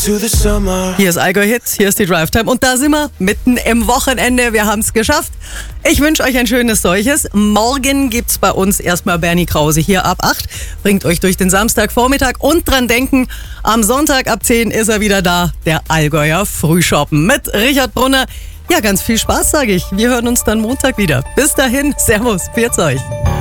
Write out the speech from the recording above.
to the summer. Hier ist Allgäu Hits, hier ist die Drive Time und da sind wir mitten im Wochenende. Wir haben es geschafft. Ich wünsche euch ein schönes solches. Morgen gibt's bei uns erstmal Bernie Krause hier ab 8. Bringt euch durch den Samstagvormittag und dran denken, am Sonntag ab 10 ist er wieder da, der Allgäuer Frühschoppen mit Richard Brunner. Ja, ganz viel Spaß, sage ich. Wir hören uns dann Montag wieder. Bis dahin, Servus, pfiat euch.